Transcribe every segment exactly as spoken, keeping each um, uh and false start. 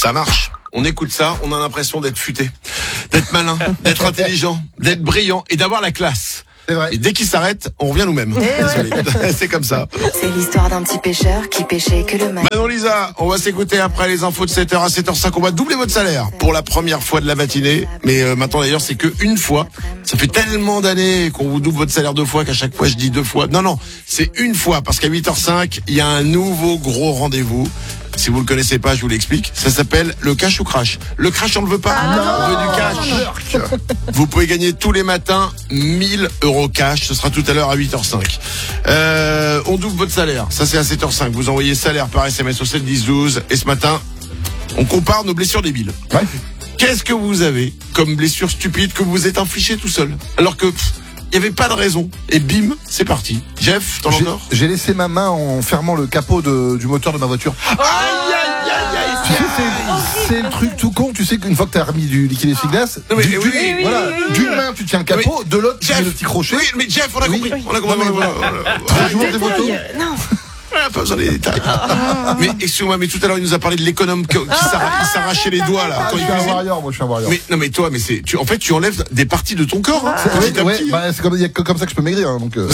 Ça marche. On écoute ça, on a l'impression d'être futé, d'être malin, d'être intelligent, d'être brillant et d'avoir la classe. C'est vrai. Et dès qu'il s'arrête, on revient nous-mêmes. Désolé. C'est comme ça. C'est l'histoire d'un petit pêcheur qui pêchait que le matin. Manon Lisa, on va s'écouter après les infos de sept heures à sept heures cinq. On va doubler votre salaire pour la première fois de la matinée. Mais euh, maintenant d'ailleurs, c'est que une fois. Ça fait tellement d'années qu'on vous double votre salaire deux fois qu'à chaque fois je dis deux fois. Non, non, c'est une fois parce qu'à huit heures cinq, il y a un nouveau gros rendez-vous. Si vous le connaissez pas, je vous l'explique. Ça s'appelle le cash ou crash. Le crash, on le veut pas. Ah on veut du cash. Vous pouvez gagner tous les matins mille euros cash. Ce sera tout à l'heure à huit heures cinq. Euh, on double votre salaire. Ça, c'est à sept heures cinq. Vous envoyez salaire par S M S au sept dix douze. Et ce matin, on compare nos blessures débiles. Ouais. Qu'est-ce que vous avez comme blessure stupide que vous êtes infligé tout seul? Alors que, il n'y avait pas de raison. Et bim, c'est parti. Jeff, t'en as J'ai, encore? j'ai laissé ma main en fermant le capot de, du moteur de ma voiture. Aïe, aïe, aïe, aïe. Tu sais, c'est, c'est le truc tout con. Tu sais qu'une fois que t'as remis du liquide essuie-glace, Non, mais du- oui, du- oui, oui, voilà, oui, oui, d'une oui. main tu tiens le capot, de l'autre tu Jeff, mets le petit crochet. Oui, mais Jeff, on a Oui. compris. On a compris. Non, mais Voilà, voilà. voilà, Ah, voilà. je vous montre des photos. Non. Ah, pas besoin des détails. Mais excuse-moi, mais tout à l'heure il nous a parlé de l'économe qui, qui s'arra- qui s'arrachait les doigts là Ah, quand je il suis un cuisine. warrior, moi je suis un warrior. Mais non, mais toi, mais c'est, tu, en fait, tu enlèves des parties de ton corps. Hein, Ouais, petit à ouais, petit. bah, c'est comme, y a que comme ça que je peux maigrir, hein, donc. Euh...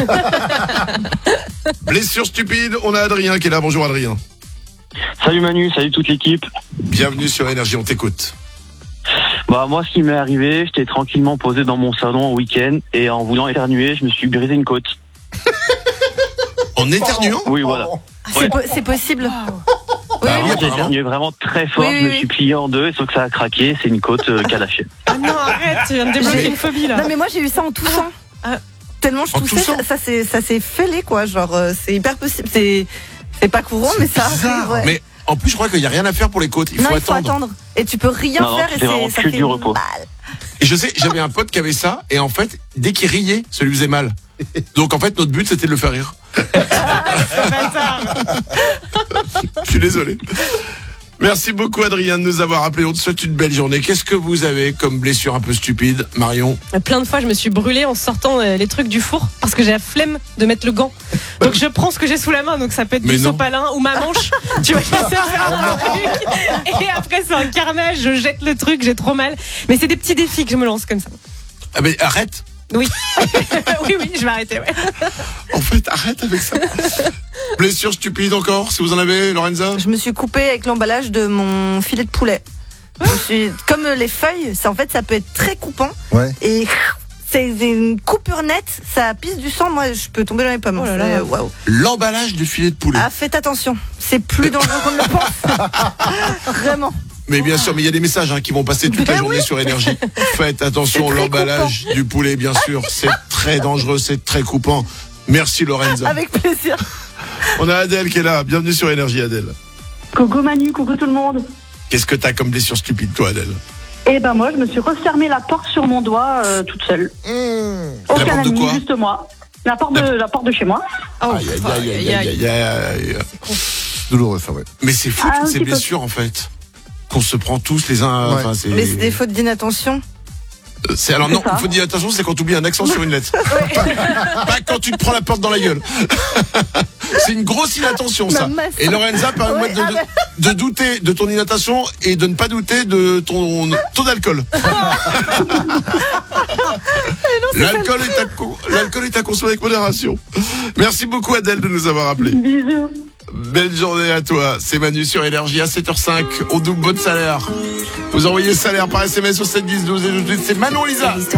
Blessure stupide. On a Adrien qui est là. Bonjour Adrien. Salut Manu, salut toute l'équipe. Bienvenue sur Énergie. On t'écoute. Bah moi, ce qui m'est arrivé, j'étais tranquillement posé dans mon salon au week-end et en voulant éternuer, je me suis brisé une côte. En éternuant. Oui, voilà. C'est, po- c'est possible. Bah Bah, oui, moi, j'ai apparemment. éternué vraiment très fort, Oui, je me oui, suis plié en deux, sauf que ça a craqué, c'est une côte euh, qui a lâché. Ah non, arrête, tu viens de débloquer J'ai- une phobie là. Non mais moi j'ai eu ça en toussant. Ah. Tellement je En toussais, toussant ça, ça s'est ça s'est fêlé quoi, genre euh, c'est hyper possible, c'est c'est pas courant mais ça arrive. Ouais. Mais en plus, je crois qu'il y a rien à faire pour les côtes. Il non, faut il faut attendre. attendre et tu peux rien Non, non, faire et c'est vraiment c'est ça que fait du repos. mal. Et je sais, j'avais un pote qui avait ça, et en fait, dès qu'il riait, ça lui faisait mal. Donc en fait, notre but, c'était de le faire rire. Je suis désolé. Merci beaucoup Adrien de nous avoir appelé. On te souhaite une belle journée. Qu'est-ce que vous avez comme blessure un peu stupide, Marion? Plein de fois, je me suis brûlée en sortant euh, les trucs du four parce que j'ai la flemme de mettre le gant. Donc je prends ce que j'ai sous la main, donc ça peut être Mais du non. sopalin ou ma manche. Tu vois, j'essaie de faire un truc. Et après, c'est un carnage, je jette le truc, j'ai trop mal. Mais c'est des petits défis que je me lance comme ça. Ah mais arrête. Oui. oui, oui, je vais arrêter, ouais. En fait, arrête avec ça. Blessure stupide encore, si vous en avez, Lorenza? Je me suis coupée avec l'emballage de mon filet de poulet. Je me suis- comme les feuilles, ça en fait ça peut être très coupant Ouais. et c'est une coupure nette, ça pisse du sang, moi je peux tomber dans les pommes. Oh là là. C'est- waouh. L'emballage du filet de poulet. Ah faites attention, c'est plus dangereux qu'on ne le pense. Vraiment. Mais bien sûr, mais il y a des messages hein, qui vont passer toute la Ben journée oui. sur Énergie. Faites attention, C'est très l'emballage du poulet, bien sûr. C'est très dangereux, c'est très coupant. Merci Lorenza. Avec plaisir. On a Adèle qui est là. Bienvenue sur Énergie, Adèle. Coucou Manu, coucou tout le monde. Qu'est-ce que t'as comme blessure stupide, toi, Adèle? Eh ben moi, je me suis refermé la porte sur mon doigt euh, toute seule. Mmh. La Aucun porte de ami, quoi juste moi. La porte de la porte de chez moi. Oh, Aïe, aïe, aïe, aïe, aïe, aïe, aïe. Douloureux ça, ouais. Mais c'est fou Ah, toutes un ces petit peu. blessures, en fait. Qu'on se prend tous les uns. Ouais. Enfin, c'est... Mais c'est des fautes d'inattention. c'est alors non, C'est ça. il faut dire attention, c'est quand tu oublies un accent sur une lettre. pas, pas quand tu te prends la porte dans la gueule. C'est une grosse inattention, ça. Ma masse. Et Lorenza, permets-moi Ouais, de, ah de, de douter de ton inattention et de ne pas douter de ton taux d'alcool. L'alcool est, à co- l'alcool est à consommer avec modération. Merci beaucoup Adèle de nous avoir appelés. Bisous. Belle journée à toi. C'est Manu sur Énergie à sept heures cinq. On double votre salaire. Vous envoyez salaire par S M S au sept dix douze et tout de suite, c'est Manon Lisa.